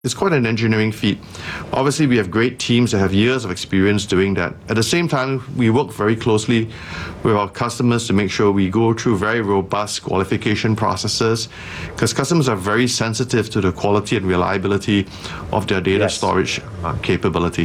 It's quite an engineering feat. Obviously, we have great teams that have years of experience doing that. At the same time, we work very closely with our customers to make sure we go through very robust qualification processes, because customers are very sensitive to the quality and reliability of their data storage capability.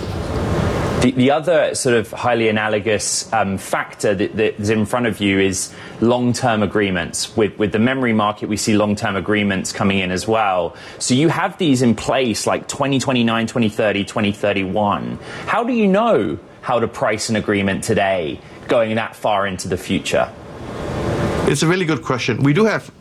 The other sort of highly analogous factor that is in front of you is long-term agreements. With the memory market, we see long-term agreements coming in as well. So you have these in place like 2029, 2030, 2031. How do you know how to price an agreement today going that far into the future? It's a really good question. We do have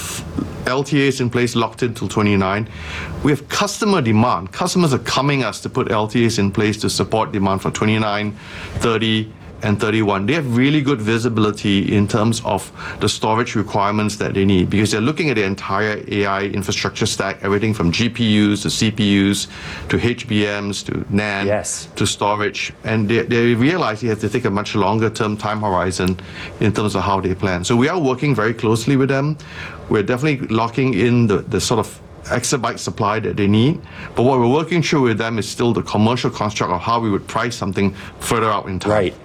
LTAs in place locked in till 29. We have customer demand. Customers are coming us to put LTAs in place to support demand for 29, 30, and 31. They have really good visibility in terms of the storage requirements that they need, because they're looking at the entire AI infrastructure stack, everything from GPUs to CPUs to HBMs to NAND to storage. And they realize they have to take a much longer term time horizon in terms of how they plan. So we are working very closely with them. We're definitely locking in the sort of exabyte supply that they need. But what we're working through with them is still the commercial construct of how we would price something further out in time. Right.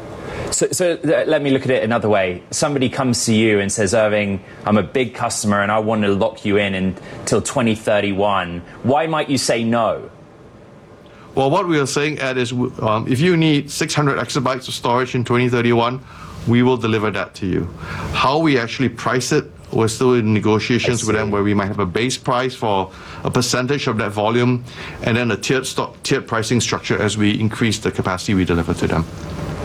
So let me look at it another way. Somebody comes to you and says, Irving, I'm a big customer and I want to lock you in until 2031. Why might you say no? Well, what we are saying, Ed, is if you need 600 exabytes of storage in 2031, we will deliver that to you. How we actually price it, we're still in negotiations with them, where we might have a base price for a percentage of that volume and then a tiered pricing structure as we increase the capacity we deliver to them.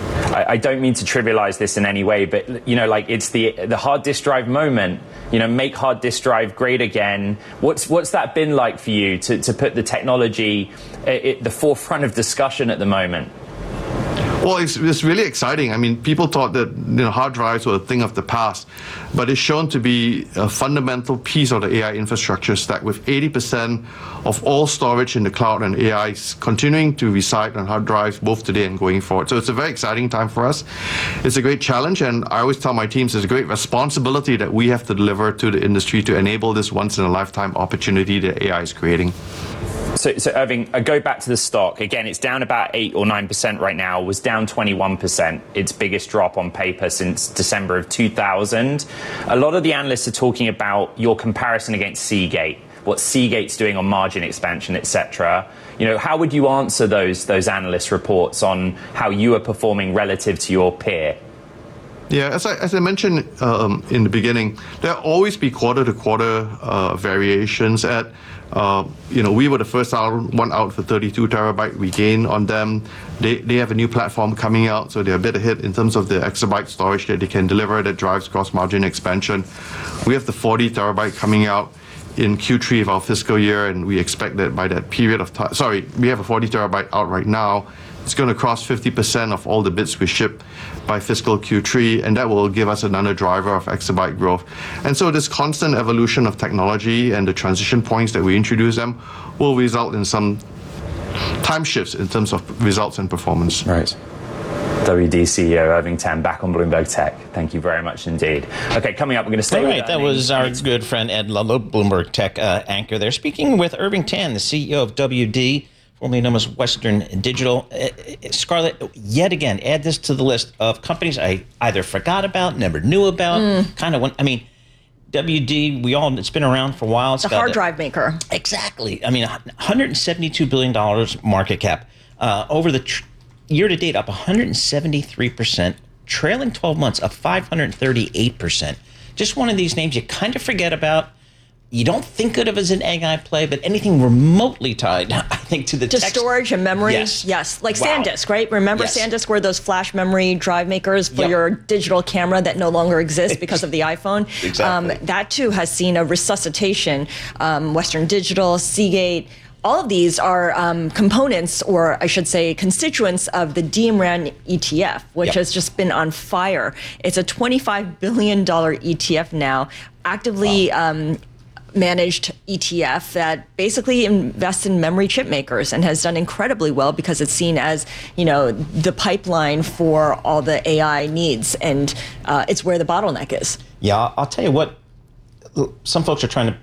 I don't mean to trivialize this in any way, but, you know, like it's the hard disk drive moment, you know, make hard disk drive great again. What's that been like for you to put the technology at the forefront of discussion at the moment? Well, it's really exciting. I mean, people thought that hard drives were a thing of the past, but it's shown to be a fundamental piece of the AI infrastructure stack, with 80% of all storage in the cloud and AI continuing to reside on hard drives both today and going forward. So it's a very exciting time for us. It's a great challenge, and I always tell my teams it's a great responsibility that we have to deliver to the industry to enable this once-in-a-lifetime opportunity that AI is creating. So Irving, I go back to the stock. Again, it's down about 8 or 9% right now. It was down 21%, its biggest drop on paper since December of 2000. A lot of the analysts are talking about your comparison against Seagate, what Seagate's doing on margin expansion, etc. You know, how would you answer those analyst reports on how you are performing relative to your peer? Yeah, as I mentioned in the beginning, there'll always be quarter-to-quarter variations. We were the first one out for 32 terabyte. We gained on them. They have a new platform coming out, so they're a bit ahead in terms of the exabyte storage that they can deliver that drives gross margin expansion. We have the 40 terabyte coming out in Q3 of our fiscal year, and we expect that by that period of time. Sorry, we have a 40 terabyte out right now. It's going to cross 50% of all the bits we ship by fiscal Q3, and that will give us another driver of exabyte growth. And so this constant evolution of technology and the transition points that we introduce them will result in some time shifts in terms of results and performance. Right. WD CEO Irving Tan back on Bloomberg Tech. Thank you very much indeed. Okay, coming up, we're going to stay with that was our good friend Ed Ludlow, Bloomberg Tech anchor there, speaking with Irving Tan, the CEO of WD, formerly known as Western Digital. Scarlett, yet again, add this to the list of companies I either forgot about, never knew about, WD, it's been around for a while. It's a hard drive maker. Exactly. I mean, $172 billion market cap. Over the year to date, up 173%. Trailing 12 months, up 538%. Just one of these names you kind of forget about. You don't think of it as an AI play, but anything remotely tied, I think, to storage and memory. Yes. Like SanDisk, right? Remember SanDisk were those flash memory drive makers for your digital camera that no longer exists because of the iPhone. Exactly. That too has seen a resuscitation. Western Digital, Seagate. All of these are components, or I should say constituents, of the DMRAN ETF, which has just been on fire. It's a $25 billion ETF now, actively managed ETF that basically invests in memory chip makers and has done incredibly well because it's seen as, the pipeline for all the AI needs, and it's where the bottleneck is. Yeah, I'll tell you what, some folks are trying to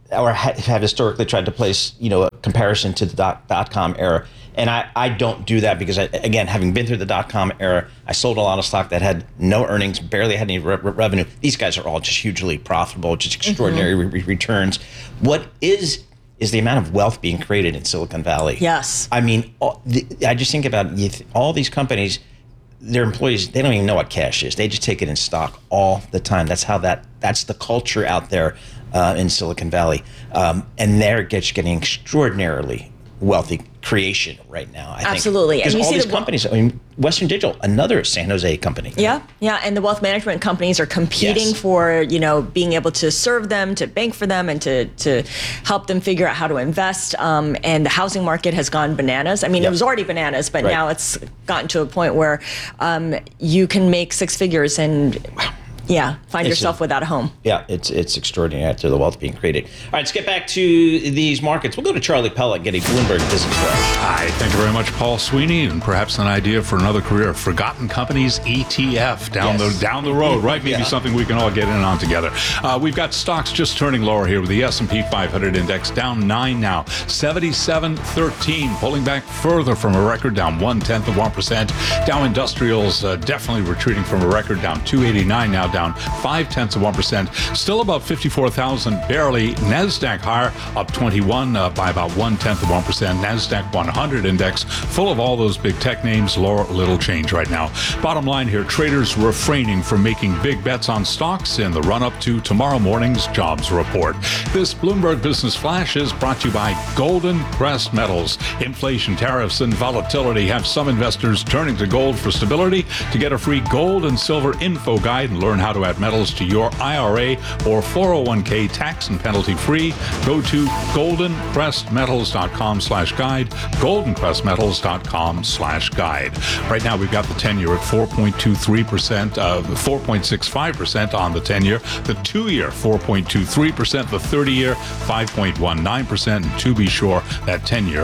or have historically tried to place, a comparison to the dot-com era. And I don't do that because, again, having been through the dot-com era, I sold a lot of stock that had no earnings, barely had any revenue. These guys are all just hugely profitable, just extraordinary returns. What is the amount of wealth being created in Silicon Valley? Yes. I mean, I just think about all these companies, their employees, they don't even know what cash is. They just take it in stock all the time. That's the culture out there in Silicon Valley. And they're just getting extraordinarily wealthy creation right now, I think. Absolutely. Because And you all see these companies, Western Digital, another San Jose company. Yeah, and the wealth management companies are competing for, being able to serve them, to bank for them, and to help them figure out how to invest. And the housing market has gone bananas. I mean, it was already bananas, but now it's gotten to a point where you can make six figures and find yourself without a home. Yeah, it's extraordinary after the wealth being created. All right, let's get back to these markets. We'll go to Charlie Pella and get a Bloomberg Business Flash. Hi, thank you very much, Paul Sweeney, and perhaps an idea for another career, Forgotten Companies ETF down the road, right? Maybe something we can all get in on together. We've got stocks just turning lower here with the S&P 500 index down 9 now, 77.13, pulling back further from a record, down 0.1%. Dow Industrials definitely retreating from a record, down 289 now, down 0.5%, still above 54,000 barely. Nasdaq higher, up 21 by about 0.1%. Nasdaq 100 index full of all those big tech names, little change right now. Bottom line here, traders refraining from making big bets on stocks in the run up to tomorrow morning's jobs report. This Bloomberg Business Flash is brought to you by Golden Crest Metals. Inflation, tariffs, and volatility have some investors turning to gold for stability. To get a free gold and silver info guide and learn how to add metals to your IRA or 401k tax and penalty free, go to goldencrestmetals.com/guide, goldencrestmetals.com/guide. Right now we've got the 10-year at 4.23%, 4.65% on the 10-year, the 2-year 4.23%, the 30-year 5.19%, and to be sure, that 10-year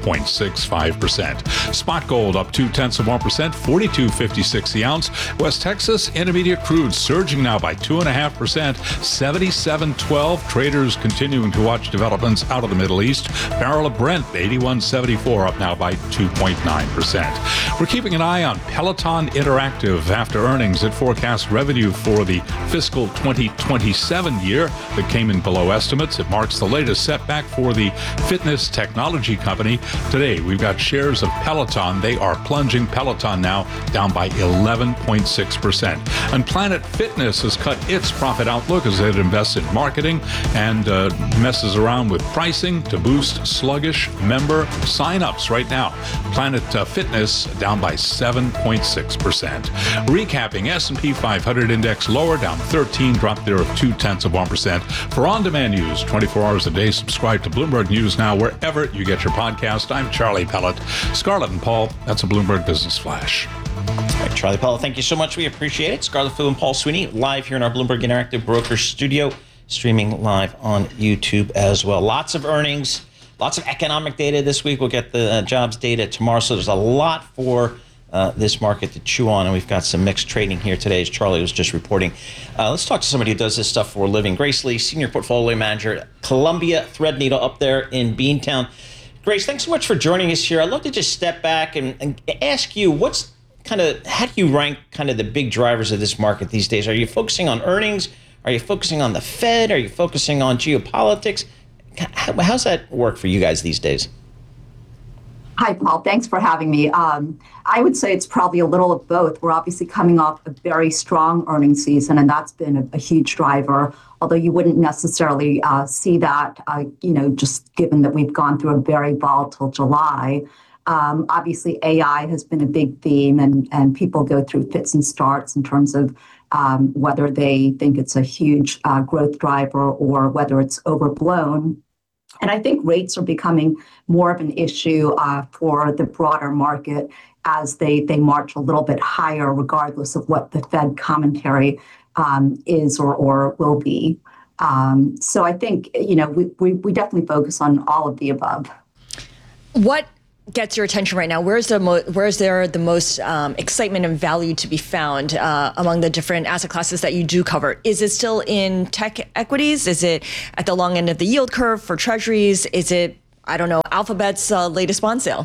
4.65%. Spot gold up 0.2%, 42.56 the ounce. West Texas Intermediate crude surging now by 2.5%, 77.12. Traders continuing to watch developments out of the Middle East. Barrel of Brent, 81.74, up now by 2.9%. We're keeping an eye on Peloton Interactive. After earnings, it forecasts revenue for the fiscal 2027 year that came in below estimates. It marks the latest setback for the fitness technology company. Today, we've got shares of Peloton. They are plunging. Peloton now down by 11.6%. And Planet Fitness has cut its profit outlook as it invests in marketing and messes around with pricing to boost sluggish member signups right now. Planet Fitness down by 7.6%. Recapping, S&P 500 index lower, down 13, drop there of 0.2%. For on-demand news, 24 hours a day, subscribe to Bloomberg News Now wherever you get your podcast. I'm Charlie Pellet. Scarlett and Paul, that's a Bloomberg Business Flash. All right, Charlie Powell, thank you so much. We appreciate it. Scarlett Phil and Paul Sweeney live here in our Bloomberg Interactive Broker Studio, streaming live on YouTube as well. Lots of earnings, lots of economic data this week. We'll get the jobs data tomorrow. So there's a lot for this market to chew on, and we've got some mixed trading here today, as Charlie was just reporting. Let's talk to somebody who does this stuff for a living. Grace Lee, Senior Portfolio Manager at Columbia Threadneedle up there in Beantown. Grace, thanks so much for joining us here. I'd love to just step back and ask you, how do you rank kind of the big drivers of this market these days? Are you focusing on earnings? Are you focusing on the Fed? Are you focusing on geopolitics? How's that work for you guys these days? Hi, Paul. Thanks for having me. I would say it's probably a little of both. We're obviously coming off a very strong earnings season, and that's been a huge driver, although you wouldn't necessarily see that, just given that we've gone through a very volatile July. Obviously, AI has been a big theme, and people go through fits and starts in terms of whether they think it's a huge growth driver or whether it's overblown. And I think rates are becoming more of an issue for the broader market as they march a little bit higher, regardless of what the Fed commentary is or will be. So I think, we definitely focus on all of the above. What gets your attention right now? Where is there the most excitement and value to be found among the different asset classes that you do cover? Is it still in tech equities? Is it at the long end of the yield curve for treasuries? Is it, I don't know, Alphabet's latest bond sale?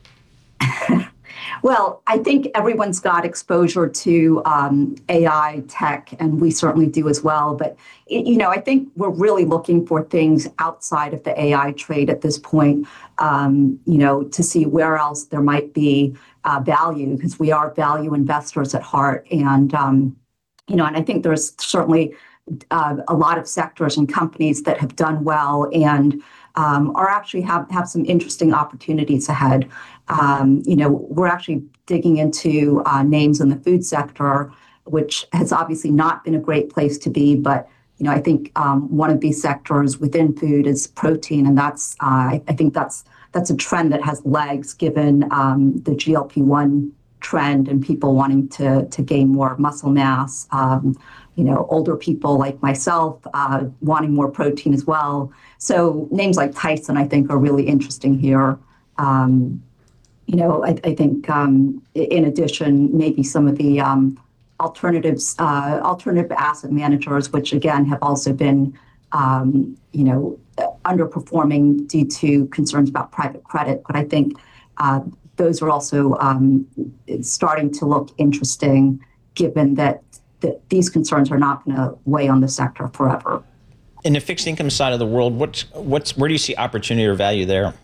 Well, I think everyone's got exposure to AI tech, and we certainly do as well. But, I think we're really looking for things outside of the AI trade at this point, to see where else there might be value, because we are value investors at heart. And, and I think there's certainly a lot of sectors and companies that have done well and are actually have some interesting opportunities ahead. We're actually digging into names in the food sector, which has obviously not been a great place to be. But, I think one of these sectors within food is protein. And that's I think that's a trend that has legs given the GLP-1 trend and people wanting to gain more muscle mass. Older people like myself wanting more protein as well. So names like Tyson, I think, are really interesting here. I think in addition, maybe some of the alternative asset managers, which again have also been, underperforming due to concerns about private credit. But I think those are also starting to look interesting, given that these concerns are not going to weigh on the sector forever. In the fixed income side of the world, where do you see opportunity or value there?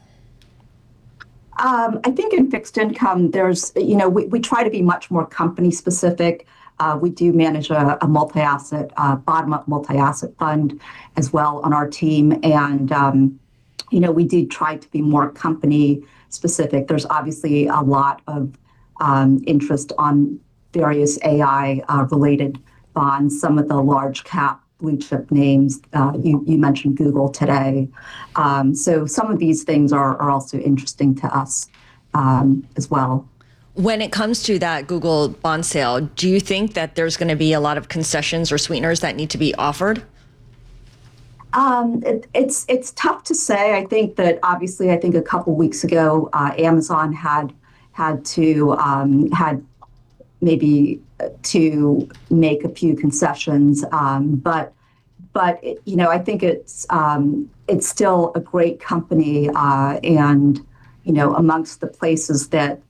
I think in fixed income, there's, we try to be much more company specific. We do manage a multi-asset, bottom-up multi-asset fund as well on our team. And, we do try to be more company specific. There's obviously a lot of interest on various AI related bonds, some of the large cap blue chip names. You mentioned Google today. So some of these things are also interesting to us as well. When it comes to that Google bond sale, do you think that there's going to be a lot of concessions or sweeteners that need to be offered? It's tough to say. I think that obviously, I think a couple weeks ago, Amazon had maybe to make a few concessions, but I think it's still a great company, and amongst the places that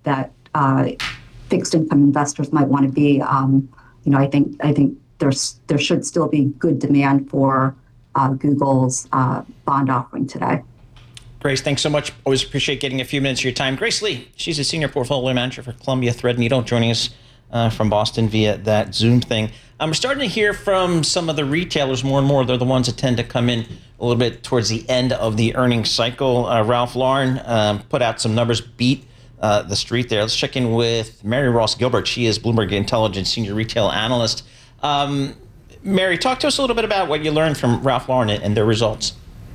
fixed income investors might want to be, I think there should still be good demand for Google's bond offering today. Grace, thanks so much. Always appreciate getting a few minutes of your time. Grace Lee, she's a senior portfolio manager for Columbia Threadneedle, joining us from Boston via that Zoom thing. We're starting to hear from some of the retailers more and more. They're the ones that tend to come in a little bit towards the end of the earnings cycle. Ralph Lauren put out some numbers, beat the street there. Let's check in with Mary Ross Gilbert. She is Bloomberg Intelligence senior retail analyst. Mary, talk to us a little bit about what you learned from Ralph Lauren and their results.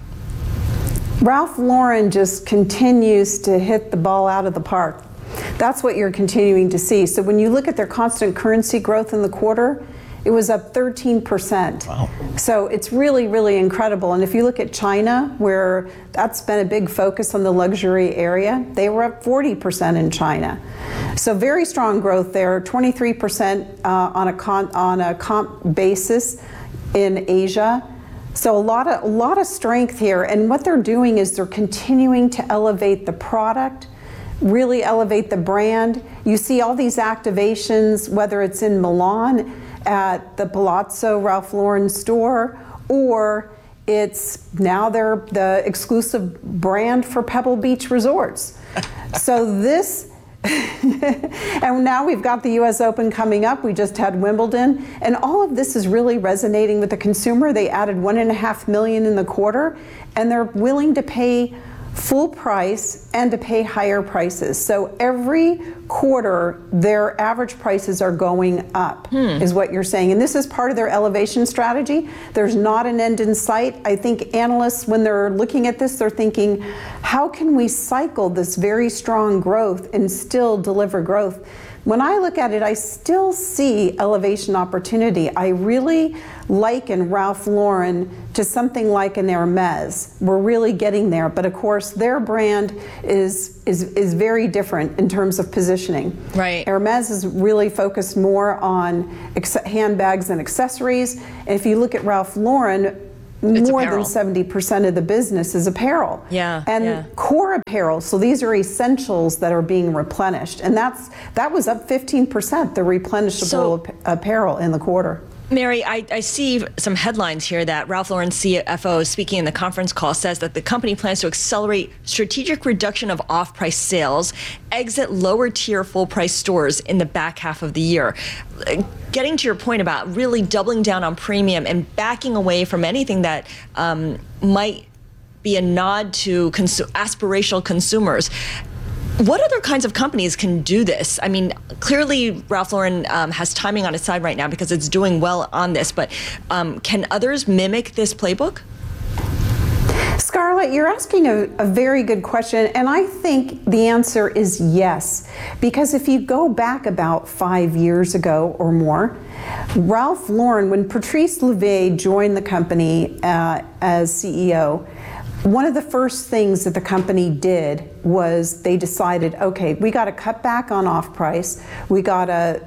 Ralph Lauren just continues to hit the ball out of the park. That's what you're continuing to see. So when you look at their constant currency growth in the quarter, it was up 13%. Wow. So it's really, really incredible. And if you look at China, where that's been a big focus on the luxury area, they were up 40% in China. So very strong growth there, 23% on a comp basis in Asia. So a lot of strength here. And what they're doing is they're continuing to elevate the product, really elevate the brand. You see all these activations, whether it's in Milan at the Palazzo Ralph Lauren store, or it's now they're the exclusive brand for Pebble Beach Resorts. So this, and now we've got the US Open coming up. We just had Wimbledon, and all of this is really resonating with the consumer. They added 1.5 million in the quarter, and they're willing to pay full price and to pay higher prices. So every quarter, their average prices are going up, is what you're saying. And this is part of their elevation strategy. There's not an end in sight. I think analysts, when they're looking at this, they're thinking, how can we cycle this very strong growth and still deliver growth? when I look at it, I still see elevation opportunity. I really liken Ralph Lauren to something like an Hermes. We're really getting there, but of course their brand is very different in terms of positioning. Right. Hermes is really focused more on handbags and accessories. And if you look at Ralph Lauren, more apparel. than 70% of the business is apparel. Yeah, And yeah. core apparel. So these are essentials that are being replenished. And that was up 15%, the replenishable apparel in the quarter. Mary, I see some headlines here that Ralph Lauren CFO, speaking in the conference call, says that the company plans to accelerate strategic reduction of off-price sales, exit lower-tier full-price stores in the back half of the year. Getting to your point about really doubling down on premium and backing away from anything that might be a nod to aspirational consumers. What other kinds of companies can do this? I mean, clearly Ralph Lauren has timing on its side right now because it's doing well on this, but can others mimic this playbook? Scarlett, you're asking a very good question, and I think the answer is yes. Because if you go back about 5 years ago or more, Ralph Lauren, when Patrice Louvet joined the company as CEO, one of the first things that the company did was they decided, okay, we got to cut back on off-price. We got to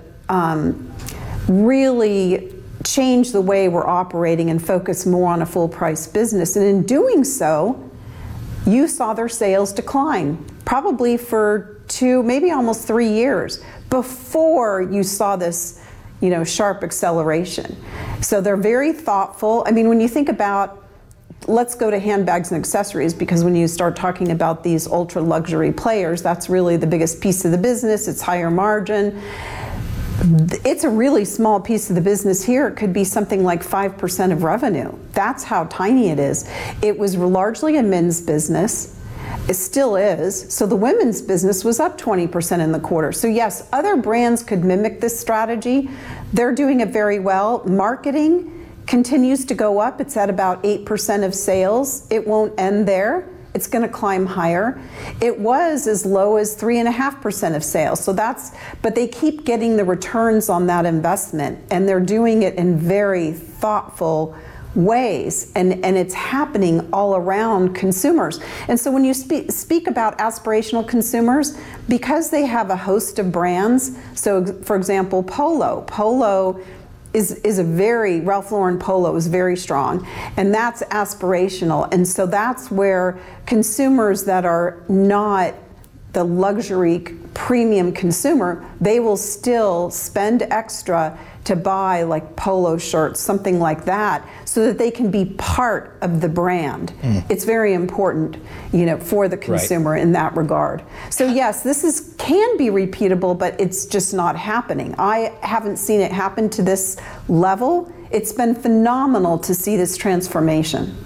really change the way we're operating and focus more on a full-price business. And in doing so, you saw their sales decline, probably for 2, maybe almost 3 years before you saw this, sharp acceleration. So they're very thoughtful. I mean, when you think about, let's go to handbags and accessories, because when you start talking about these ultra luxury players, that's really the biggest piece of the business. It's higher margin. It's a really small piece of the business here. It could be something like 5% of revenue. That's how tiny it is. It was largely a men's business. It still is. So the women's business was up 20% in the quarter. So yes, other brands could mimic this strategy. They're doing it very well. Marketing continues to go up. It's at about 8% of sales. It won't end there. It's going to climb higher. It was as low as 3.5% of sales. So but they keep getting the returns on that investment, and they're doing it in very thoughtful ways, and it's happening all around consumers. And so when you speak about aspirational consumers, because they have a host of brands, so for example, Polo is a very, Ralph Lauren Polo is very strong, and that's aspirational. And so that's where consumers that are not the luxury premium consumer, they will still spend extra to buy like polo shirts, something like that, so that they can be part of the brand. It's very important, for the consumer in that regard. So yes, this can be repeatable, but it's just not happening. I haven't seen it happen to this level. It's been phenomenal to see this transformation.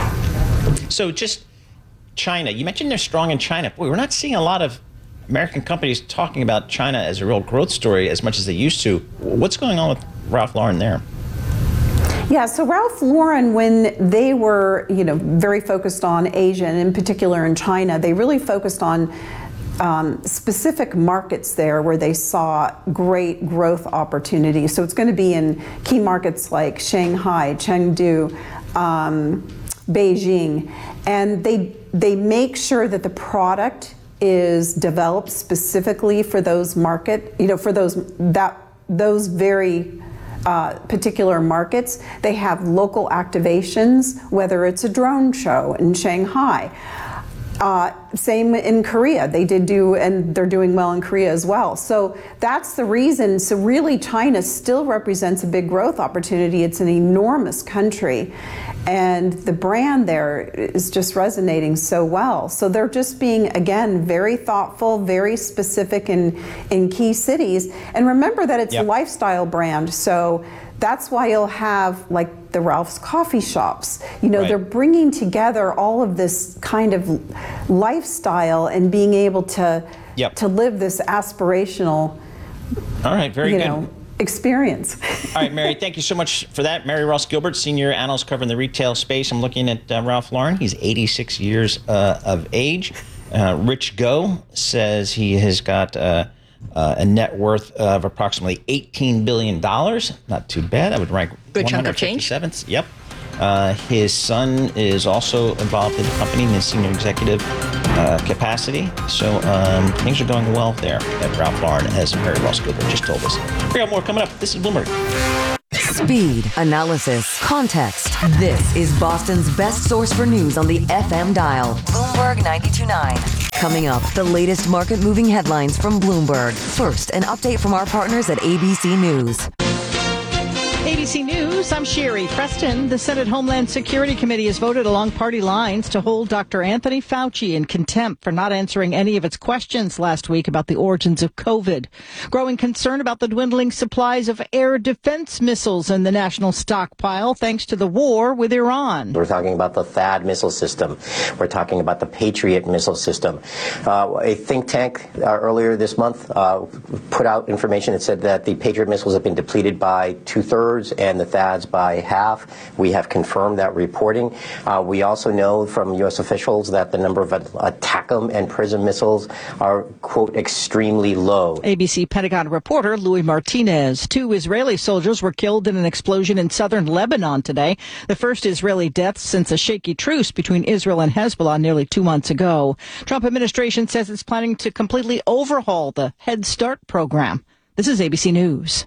So just China, you mentioned they're strong in China. Boy, we're not seeing a lot of American companies talking about China as a real growth story as much as they used to. What's going on with Ralph Lauren there? Yeah, so Ralph Lauren, when they were, very focused on Asia, and in particular in China, they really focused on specific markets there where they saw great growth opportunities. So it's going to be in key markets like Shanghai, Chengdu, Beijing, and they make sure that the product is developed specifically for those for those very particular markets. They have local activations, whether it's a drone show in Shanghai. Same in Korea. They did do, and they're doing well in Korea as well. So that's the reason. So really, China still represents a big growth opportunity. It's an enormous country, and the brand there is just resonating so well. So they're just being, again, very thoughtful, very specific in key cities. And remember that it's a lifestyle brand. So that's why you'll have like the Ralph's coffee shops. They're bringing together all of this kind of lifestyle and being able to live this aspirational, all right, very good experience. All right, Mary, thank you so much for that. Mary Ross Gilbert, senior analyst covering the retail space. I'm looking at Ralph Lauren. He's 86 years of age. Rich Go says he has got a net worth of approximately $18 billion. Not too bad. That would rank Good chunk of change. 157th. Yep. His son is also involved in the company in the senior executive capacity. So things are going well there at Ralph Lauren, as Mary Ross Cooper just told us. We got more coming up. This is Bloomberg. Speed, analysis, context. This is Boston's best source for news on the FM dial. Bloomberg 92.9. Coming up, the latest market-moving headlines from Bloomberg. First, an update from our partners at ABC News. ABC News, I'm Sherry Preston. The Senate Homeland Security Committee has voted along party lines to hold Dr. Anthony Fauci in contempt for not answering any of its questions last week about the origins of COVID. Growing concern about the dwindling supplies of air defense missiles in the national stockpile thanks to the war with Iran. We're talking about the THAAD missile system. We're talking about the Patriot missile system. A think tank earlier this month put out information that said that the Patriot missiles have been depleted by 2/3 and the THAADs by half. We have confirmed that reporting. We also know from U.S. officials that the number of ATACMS and PRISM missiles are, quote, extremely low. ABC Pentagon reporter Louis Martinez. 2 Israeli soldiers were killed in an explosion in southern Lebanon today. The first Israeli death since a shaky truce between Israel and Hezbollah nearly 2 months ago. Trump administration says it's planning to completely overhaul the Head Start program. This is ABC News.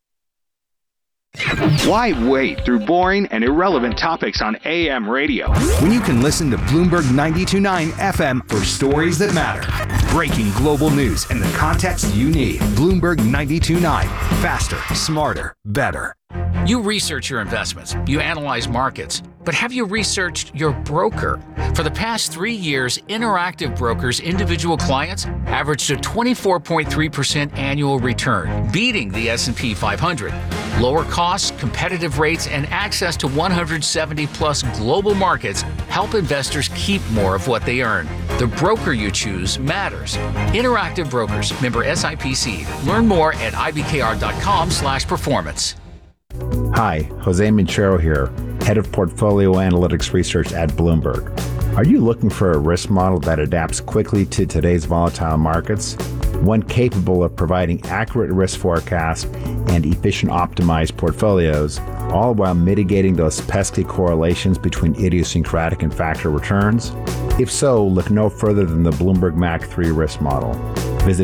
Why wade through boring and irrelevant topics on AM radio when you can listen to Bloomberg 92.9 FM for stories that matter? Breaking global news and the context you need. Bloomberg 92.9. Faster, smarter, better. You research your investments, you analyze markets, but have you researched your broker? For the past 3 years, Interactive Brokers' individual clients averaged a 24.3% annual return, beating the S&P 500. Lower costs, competitive rates, and access to 170-plus global markets help investors keep more of what they earn. The broker you choose matters. Interactive Brokers, member SIPC. Learn more at ibkr.com/performance. Hi, Jose Minchero here, Head of Portfolio Analytics Research at Bloomberg. Are you looking for a risk model that adapts quickly to today's volatile markets? One capable of providing accurate risk forecasts and efficient optimized portfolios, all while mitigating those pesky correlations between idiosyncratic and factor returns? If so, look no further than the Bloomberg MAC 3 risk model. Visit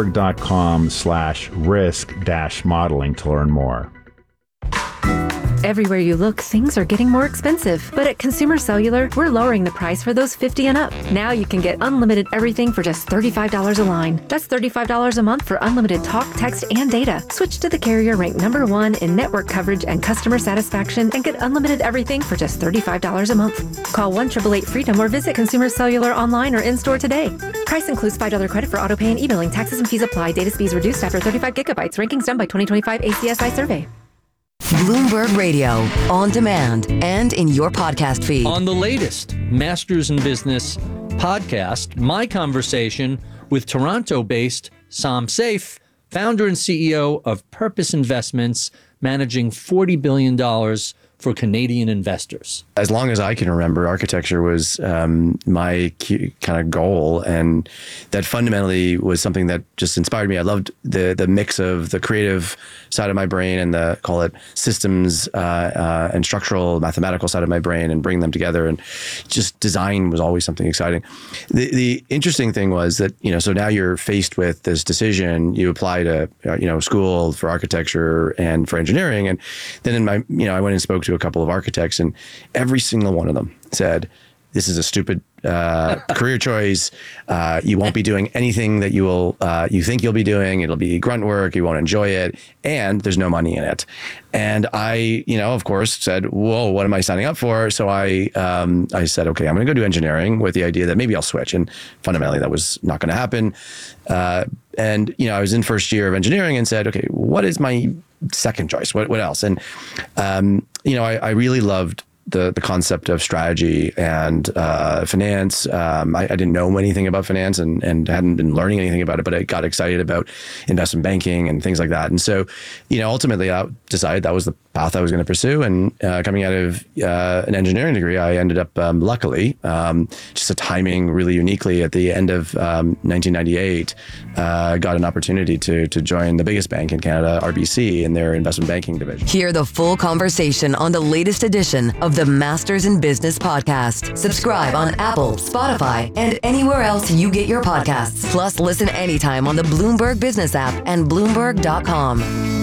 bloomberg.com/risk-modeling to learn more. Everywhere you look, things are getting more expensive. But at Consumer Cellular, we're lowering the price for those 50 and up. Now you can get unlimited everything for just $35 a line. That's $35 a month for unlimited talk, text, and data. Switch to the carrier ranked #1 in network coverage and customer satisfaction and get unlimited everything for just $35 a month. Call 1-888-FREEDOM or visit Consumer Cellular online or in-store today. Price includes $5 credit for autopay and e-billing. Taxes and fees apply. Data speeds reduced after 35 gigabytes. Rankings done by 2025 ACSI survey. Bloomberg Radio, on demand and in your podcast feed. On the latest Masters in Business podcast, my conversation with Toronto-based Sam Saif, founder and CEO of Purpose Investments, managing $40 billion for Canadian investors. As long as I can remember, architecture was my kind of goal, and that fundamentally was something that just inspired me. I loved the mix of the creative side of my brain and the, call it, systems and structural mathematical side of my brain, and bring them together. And just design was always something exciting. The interesting thing was that, so now you're faced with this decision. You apply to, school for architecture and for engineering. And then I went and spoke to a couple of architects, and every single one of them said, this is a stupid career choice. You won't be doing anything that you think you'll be doing. It'll be grunt work. You won't enjoy it. And there's no money in it. And I, of course, said, whoa, what am I signing up for? So I said, okay, I'm going to go do engineering with the idea that maybe I'll switch. And fundamentally, that was not going to happen. And I was in first year of engineering and said, okay, what is my second choice? What else? And, I really loved the concept of strategy and finance. I didn't know anything about finance and hadn't been learning anything about it, but I got excited about investment banking and things like that. And so, ultimately I decided that was the path I was going to pursue. And coming out of an engineering degree, I ended up, luckily, just a timing really uniquely at the end of 1998, got an opportunity to join the biggest bank in Canada, RBC, in their investment banking division. Hear the full conversation on the latest edition of the Masters in Business podcast. Subscribe on Apple, Spotify, and anywhere else you get your podcasts. Plus, listen anytime on the Bloomberg Business app and Bloomberg.com.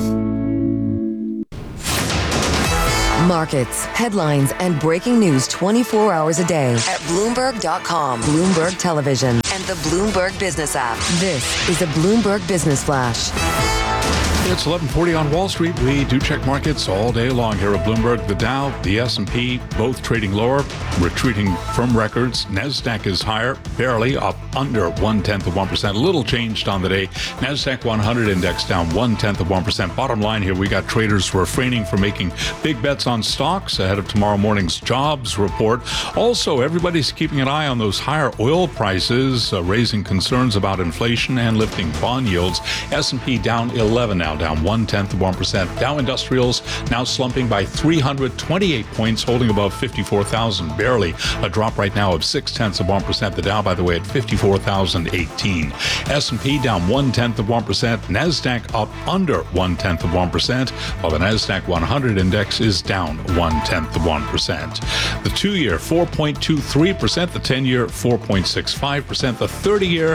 Markets, headlines, and breaking news 24 hours a day at Bloomberg.com, Bloomberg Television, and the Bloomberg Business app. This is a Bloomberg Business Flash. It's 11:40 on Wall Street. We do check markets all day long here at Bloomberg. The Dow, the S&P, both trading lower, retreating from records. NASDAQ is higher, barely up under 0.1%. A little changed on the day. NASDAQ 100 index down 0.1%. Bottom line here, we got traders refraining from making big bets on stocks ahead of tomorrow morning's jobs report. Also, everybody's keeping an eye on those higher oil prices, raising concerns about inflation and lifting bond yields. S&P down 11 now, down 0.1%. Dow Industrials now slumping by 328 points, holding above 54,000, barely a drop right now of 0.6%. The Dow, by the way, at 54,018. S&P down 0.1%. NASDAQ up under 0.1%, while the NASDAQ 100 index is down 0.1%. The 2-year 4.23%, the 10-year 4.65%, the 30-year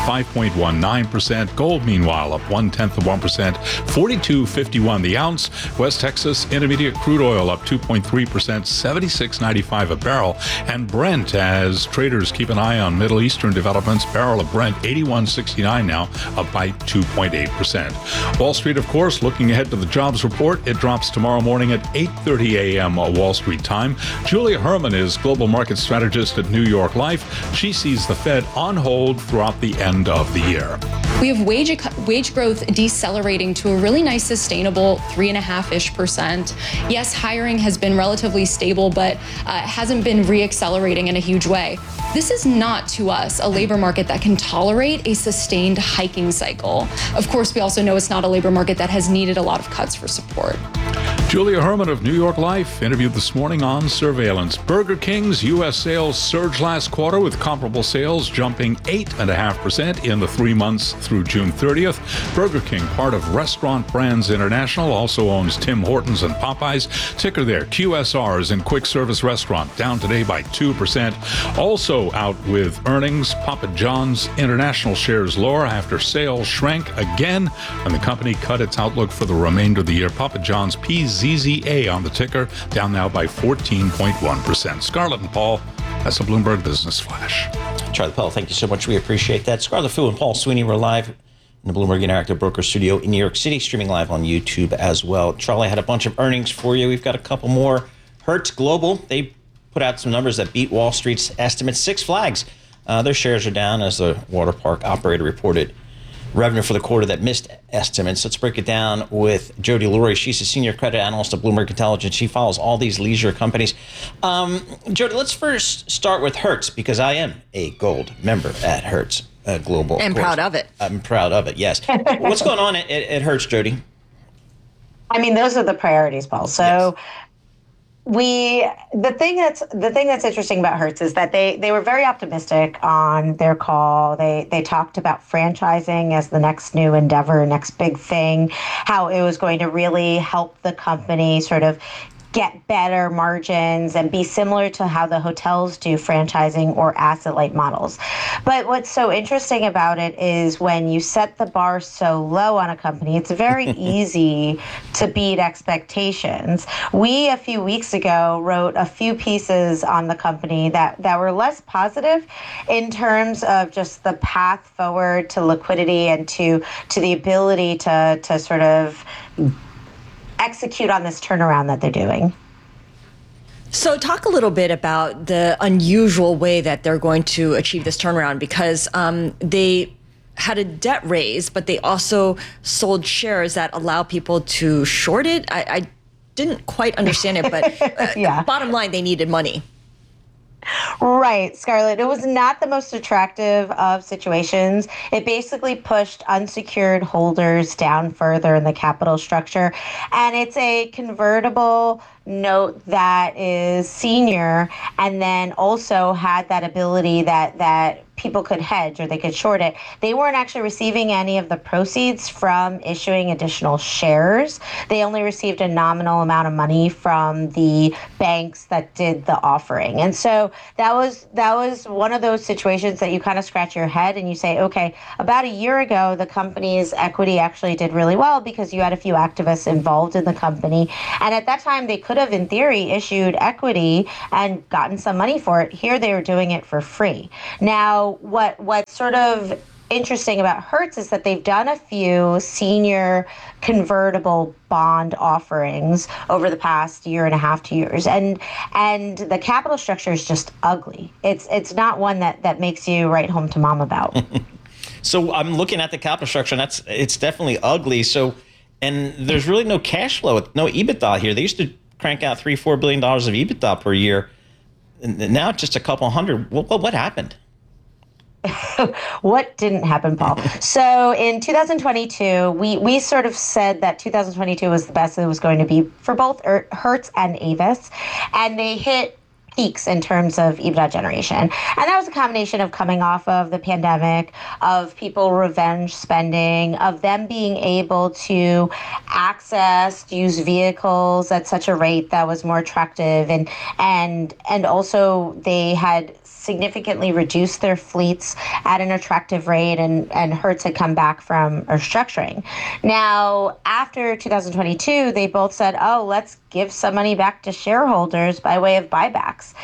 5.19%. Gold, meanwhile, up 0.1%. 42.51 the ounce. West Texas Intermediate crude oil up 2.3%, 76.95 a barrel. And Brent, as traders keep an eye on Middle Eastern developments, barrel of Brent 81.69 now, up by 2.8%. Wall Street, of course, looking ahead to the jobs report. It drops tomorrow morning at 8:30 a.m. Wall Street time. Julia Herman is global market strategist at New York Life. She sees the Fed on hold throughout the end of the year. We have wage growth decelerating to a really nice sustainable 3.5-ish%. Yes, hiring has been relatively stable, but hasn't been reaccelerating in a huge way. This is not, to us, a labor market that can tolerate a sustained hiking cycle. Of course, we also know it's not a labor market that has needed a lot of cuts for support. Julia Herman of New York Life interviewed this morning on surveillance. Burger King's U.S. sales surged last quarter, with comparable sales jumping 8.5% in the 3 months through June 30th. Burger King, part of Restaurant Brands International, also owns Tim Hortons and Popeyes. Ticker there, QSRs in quick service restaurant, down today by 2%. Also out with earnings, Papa John's International shares lower after sales shrank again, and the company cut its outlook for the remainder of the year. Papa John's PZZA on the ticker, down now by 14.1%. Scarlett and Paul, that's a Bloomberg Business Flash. Charlie Pell, thank you so much. We appreciate that. Scarlett Fu and Paul Sweeney were live in the Bloomberg Interactive Broker Studio in New York City, streaming live on YouTube as well. Charlie had a bunch of earnings for you. We've got a couple more. Hertz Global, they put out some numbers that beat Wall Street's estimates. Six Flags, their shares are down as the water park operator reported revenue for the quarter that missed estimates. Let's break it down with Jody Lurie. She's a senior credit analyst at Bloomberg Intelligence. She follows all these leisure companies. Jody, let's first start with Hertz, because I am a gold member at Hertz Global. And proud of it. I'm proud of it, yes. What's going on at Hertz, Jody? I mean, those are the priorities, Paul. So the thing that's interesting about Hertz is that they were very optimistic on their call. They talked about franchising as the next new endeavor, next big thing, how it was going to really help the company sort of get better margins and be similar to how the hotels do franchising or asset-light models. But what's so interesting about it is when you set the bar so low on a company, it's very easy to beat expectations. We, a few weeks ago, wrote a few pieces on the company that were less positive in terms of just the path forward to liquidity and to the ability to sort of execute on this turnaround that they're doing. So talk a little bit about the unusual way that they're going to achieve this turnaround, because they had a debt raise, but they also sold shares that allow people to short it. I didn't quite understand it, but Yeah. Bottom line, they needed money. Right, Scarlett. It was not the most attractive of situations. It basically pushed unsecured holders down further in the capital structure. And it's a convertible note that is senior and then also had that ability that people could hedge or they could short it. They weren't actually receiving any of the proceeds from issuing additional shares. They only received a nominal amount of money from the banks that did the offering. And so that was one of those situations that you kind of scratch your head and you say, okay, about a year ago, the company's equity actually did really well because you had a few activists involved in the company. And at that time, they could have, in theory, issued equity and gotten some money for it. Here, they were doing it for free. Now, what's sort of interesting about Hertz is that they've done a few senior convertible bond offerings over the past year and a half, 2 years, and the capital structure is just ugly. It's not one that makes you write home to mom about. So I'm looking at the capital structure, and it's definitely ugly. So, and there's really no cash flow, no EBITDA here. They used to crank out $3-4 billion of EBITDA per year, and now it's just a couple hundred. What happened? What didn't happen, Paul? So in 2022, we sort of said that 2022 was the best it was going to be for both Hertz and Avis, and they hit peaks in terms of EBITDA generation. And that was a combination of coming off of the pandemic, of people revenge spending, of them being able to access used vehicles at such a rate that was more attractive. And also they had significantly reduced their fleets at an attractive rate, and Hertz had come back from restructuring. Now, after 2022, they both said, oh, let's give some money back to shareholders by way of buybacks.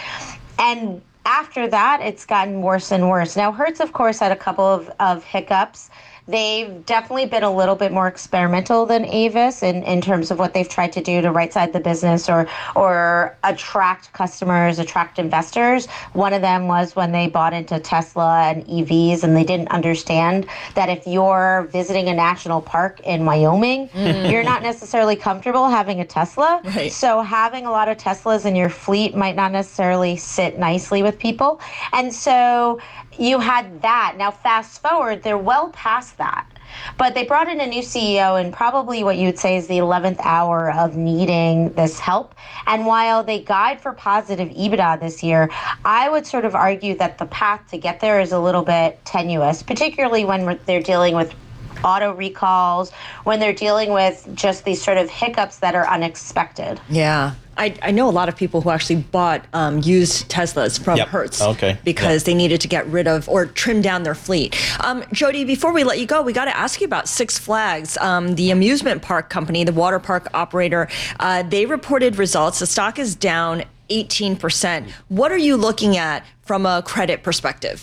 And after that, it's gotten worse and worse. Now, Hertz, of course, had a couple of hiccups. They've definitely been a little bit more experimental than Avis in terms of what they've tried to do to right-side the business or attract customers, attract investors. One of them was when they bought into Tesla and EVs, and they didn't understand that if you're visiting a national park in Wyoming, you're not necessarily comfortable having a Tesla. Right. So having a lot of Teslas in your fleet might not necessarily sit nicely with people. And so you had that. Now, fast forward, they're well past that. But they brought in a new CEO in probably what you would say is the 11th hour of needing this help. And while they guide for positive EBITDA this year, I would sort of argue that the path to get there is a little bit tenuous, particularly when they're dealing with auto recalls, when they're dealing with just these sort of hiccups that are unexpected. Yeah. I know a lot of people who actually bought used Teslas from Hertz because they needed to get rid of or trim down their fleet. Jody, before we let you go, we got to ask you about Six Flags, the amusement park company, the water park operator. They reported results. The stock is down 18%. What are you looking at from a credit perspective?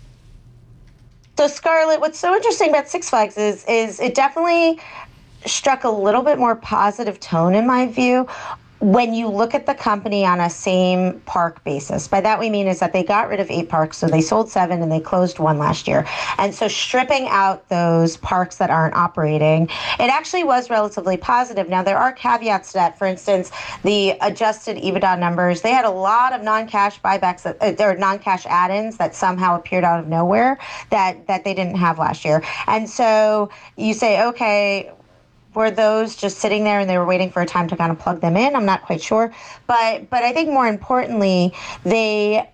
So, Scarlett, what's so interesting about Six Flags is it definitely struck a little bit more positive tone in my view when you look at the company on a same park basis. By that we mean is that they got rid of 8 parks, so they sold 7 and they closed 1 last year. And so stripping out those parks that aren't operating, it actually was relatively positive. Now, there are caveats to that. For instance, the adjusted EBITDA numbers, they had a lot of non-cash buybacks, or non-cash add-ins that somehow appeared out of nowhere that they didn't have last year. And so you say, okay, were those just sitting there and they were waiting for a time to kind of plug them in? I'm not quite sure. But I think more importantly, they're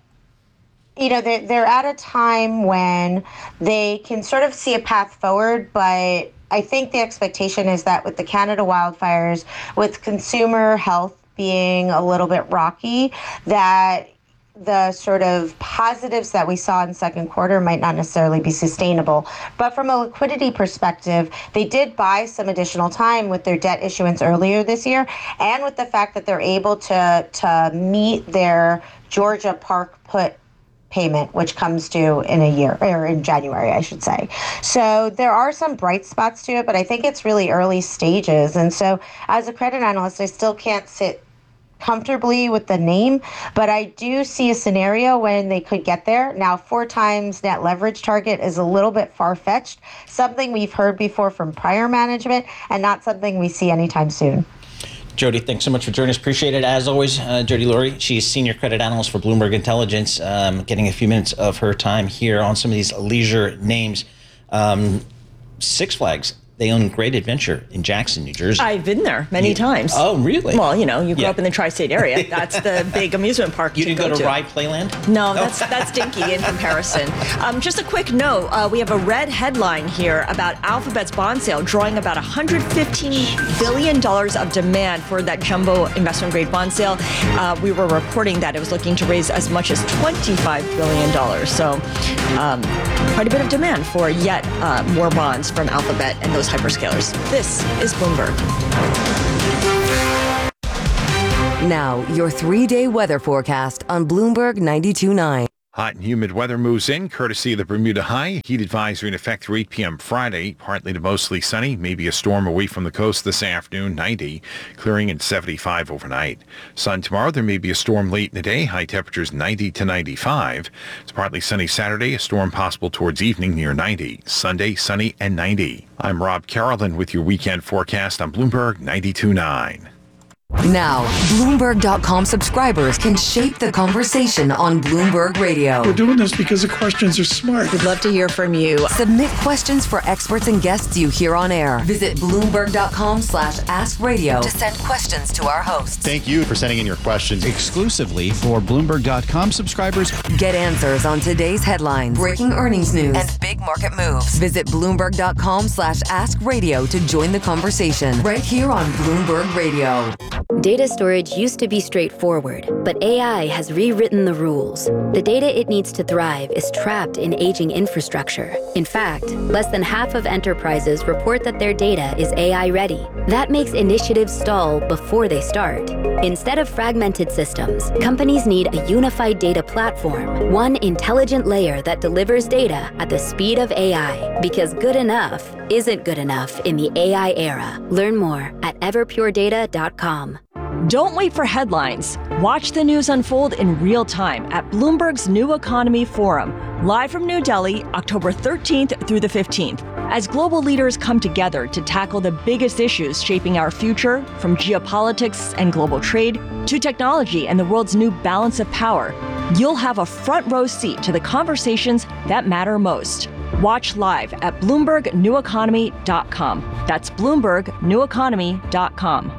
at a time when they can sort of see a path forward, but I think the expectation is that with the Canada wildfires, with consumer health being a little bit rocky, that the sort of positives that we saw in second quarter might not necessarily be sustainable. But from a liquidity perspective, they did buy some additional time with their debt issuance earlier this year, and with the fact that they're able to meet their Georgia Park put payment, which comes due in a year, or in January, I should say. So there are some bright spots to it, but I think it's really early stages. And so as a credit analyst, I still can't sit comfortably with the name, but I do see a scenario when they could get there. Now, 4 times net leverage target is a little bit far-fetched, something we've heard before from prior management and not something we see anytime soon. Jody, thanks so much for joining us. Appreciate it. As always, Jody Laurie, she's senior credit analyst for Bloomberg Intelligence, getting a few minutes of her time here on some of these leisure names. Six Flags. They own Great Adventure in Jackson, New Jersey. I've been there many times. Oh, really? Well, you grew up in the tri-state area. That's the big amusement park You to didn't go go to Rye Playland? No, that's dinky in comparison. Just a quick note, we have a red headline here about Alphabet's bond sale drawing about $115 billion of demand for that jumbo investment-grade bond sale. We were reporting that it was looking to raise as much as $25 billion. So quite a bit of demand for yet more bonds from Alphabet and those hyperscalers. This is Bloomberg. Now, your 3-day weather forecast on Bloomberg 92.9. Hot and humid weather moves in, courtesy of the Bermuda High. Heat advisory in effect through 8 p.m. Friday. Partly to mostly sunny. Maybe a storm away from the coast this afternoon, 90. Clearing at 75 overnight. Sun tomorrow. There may be a storm late in the day. High temperatures 90 to 95. It's partly sunny Saturday. A storm possible towards evening near 90. Sunday, sunny and 90. I'm Rob Carolyn with your weekend forecast on Bloomberg 92.9. Now, Bloomberg.com subscribers can shape the conversation on Bloomberg Radio. We're doing this because the questions are smart. We'd love to hear from you. Submit questions for experts and guests you hear on air. Visit Bloomberg.com/askradio to send questions to our hosts. Thank you for sending in your questions exclusively for Bloomberg.com subscribers. Get answers on today's headlines, breaking earnings news, and big market moves. Visit Bloomberg.com/askradio to join the conversation right here on Bloomberg Radio. Data storage used to be straightforward, but AI has rewritten the rules. The data it needs to thrive is trapped in aging infrastructure. In fact, less than half of enterprises report that their data is AI ready. That makes initiatives stall before they start. Instead of fragmented systems, companies need a unified data platform, one intelligent layer that delivers data at the speed of AI. Because good enough isn't good enough in the AI era. Learn more at everpuredata.com. Don't wait for headlines. Watch the news unfold in real time at Bloomberg's New Economy Forum, live from New Delhi, October 13th through the 15th, as global leaders come together to tackle the biggest issues shaping our future, from geopolitics and global trade to technology and the world's new balance of power. You'll have a front row seat to the conversations that matter most. Watch live at BloombergNewEconomy.com. That's BloombergNewEconomy.com.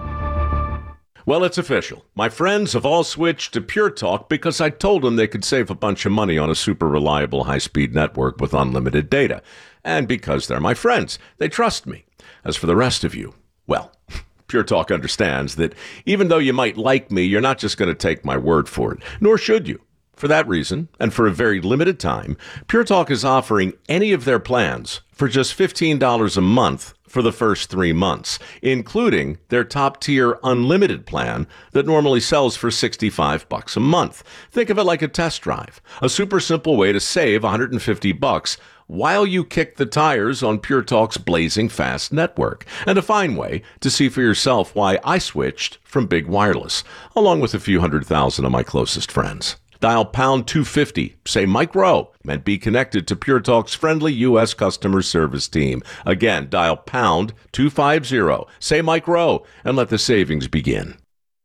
Well, it's official. My friends have all switched to Pure Talk because I told them they could save a bunch of money on a super reliable high-speed network with unlimited data. And because they're my friends, they trust me. As for the rest of you, well, Pure Talk understands that even though you might like me, you're not just going to take my word for it, nor should you. For that reason, and for a very limited time, Pure Talk is offering any of their plans for just $15 a month for the first 3 months, including their top-tier unlimited plan that normally sells for $65 a month. Think of it like a test drive, a super simple way to save $150 while you kick the tires on Pure Talk's blazing fast network, and a fine way to see for yourself why I switched from big wireless, along with a few 100,000 of my closest friends. Dial pound 250, say Mike Rowe, and be connected to Pure Talk's friendly U.S. customer service team. Again, dial pound 250, say Mike Rowe, and let the savings begin.